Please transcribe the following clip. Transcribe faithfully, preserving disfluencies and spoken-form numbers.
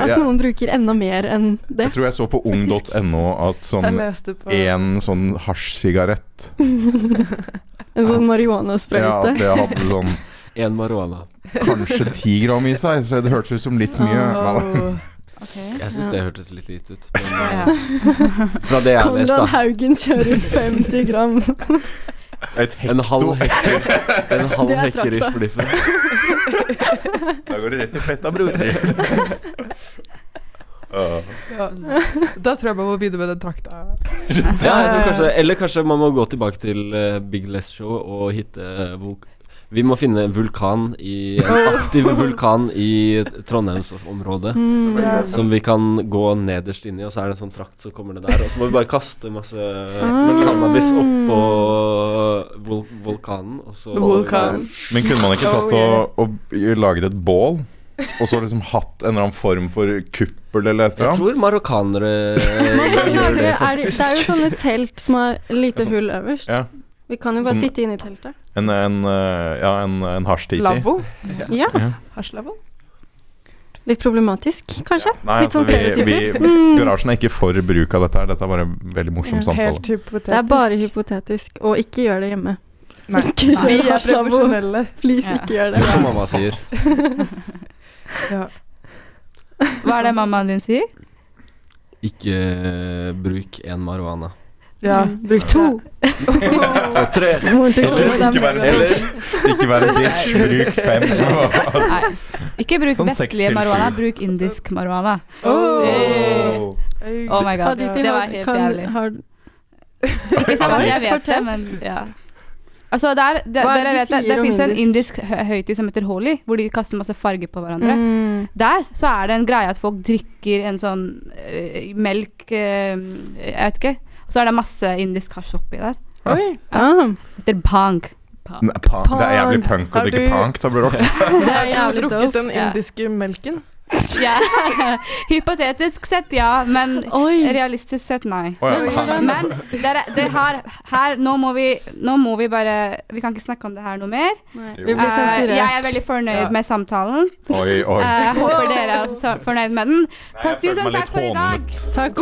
at jeg, noen bruker enda mer enn det. jeg tror jeg så på ung punktum no at sånn en sånn hasjsigarett. En sånn marihuana-sprøyte. Ja, det hadde sånn en marihuana. Kanskje ti gram i seg, så det hørtes ut som litt mye. Oh. Okay. Jeg synes det hørtes litt lite ut. Men, Ja. fra det jeg leste Konrad da. Haugen kjører femti gram. Et En halv hekto. hekker. En halv Det er hekker i trakta. fliffen. Da går det rett i fletta, bror. Uh. Ja. Da tror jeg bare må begynne med den trakta. Ja, jeg tror kanskje, eller kanskje man må gå tilbake til uh, Big Less Show og hitte uh, vulk vi må finne en vulkan i en aktiv vulkan i Trondheimsområdet Mm. som vi kan gå nederst inn i, og så er det en sånn trakt, så kommer det der, og så må vi bare kaste masse cannabis opp på vul vulkanen, og så Vulkan. Men kunne man ikke tatt og, og laget et bål, og så liksom hatt en eller annen form for kuppel eller et eller Jeg annet? tror marokkanere Man kan gjør lage, det, er det, faktisk. det er jo sånne telt som har lite hull øverst. Ja, Vi kan jo bare Sånn- sitte inne i teltet. en, en, uh, ja, en, en hasjtipi. Lavvo. Ja, Ja. Hasjlavvo. litt problematisk, kanskje. Nei, Litt sånn altså, vi, stereotyper. vi, Mm. garasjen er ikke for bruk av dette her. Dette er bare en veldig morsom samtale. Helt hypotetisk. Det er bare hypotetisk, og ikke gjør det hjemme. Nei. Ikke Vi kjør er hasjlavvo. profesjonelle. Please, Ja. ikke gjør det. Som mamma sier. Ja. Hva er det mammaen din sier? Ikke uh, bruk en marihuana. Ja. Mm. Bruk to. Og tre. Moren til Eller Konrad ikke være en Eller- bitch. Ikke være en bitch. Bruk fem. Nei. Ikke bruk Sånn seks vestlige til marihuana, sju. bruk indisk marihuana. Oh. Eh. Hey. Oh my god, Aditi, det var har- helt kan- jævlig. Har, Ikke sånn at jeg vet det, Fortell. men ja. Altså, der, der, Hva er det dere de vet det, sier det om finnes en indisk? indisk hø- høytid som heter Holi, hvor de kaster masse farge på hverandre. mm. Der så er det en greie at folk drikker en sånn eh, melk, eh, jeg vet ikke, og så er det masse indisk hasj oppi der. Oi. Ah, Det heter bang. Nei, punk. Det er jævlig punk å Har drikke du- punk, da, bror. det er Har du jævlig drukket dope. den Ja. indiske melken? Ja. Hypotetisk sett ja, men Oi. realistisk sett nei. Å, ja. Men hvordan- Men dere, det har, her, nå må, vi, nå må vi bare, vi kan ikke snakke om det her noe mer. Nei, Jo. vi blir Eh, sensurert. jeg er veldig fornøyd Ja. med samtalen. Oi, oi. Eh, Jeg håper dere er også fornøyd med den. Nei, jeg Tusen føler meg takk litt for i dag. hånet. Takk